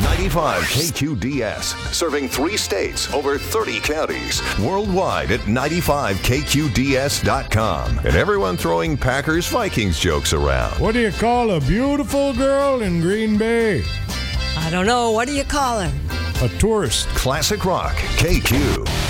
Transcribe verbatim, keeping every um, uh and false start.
ninety-five K Q D S, serving three states, over thirty counties, worldwide at ninety-five K Q D S dot com. And everyone throwing Packers Vikings jokes around. What do you call a beautiful girl in Green Bay? I don't know. What do you call her? A tourist. Classic Rock, K Q.